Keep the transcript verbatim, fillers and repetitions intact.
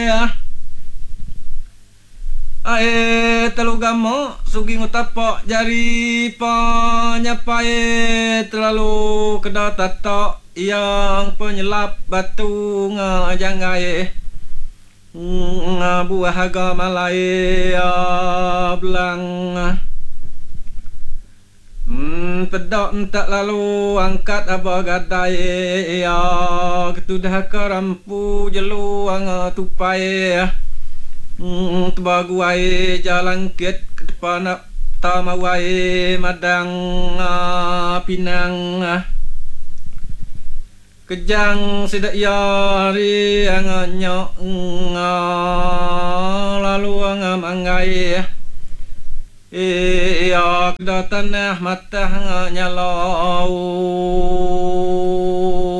Ae telugamo sugi ngutapo jari penyapai terlalu kedau tato yang penyelap batu ngajangai buah haga malai belang hmm, pedok tak lalu angkat apa gadai ya ketudah kerampu jeluang tupai Hmm, tebaguai jalan ket ke depan tamawai madang uh, pinang uh. Kejang sedak yari anganyo uh, lalu angam angai iya kedatan mata ngalau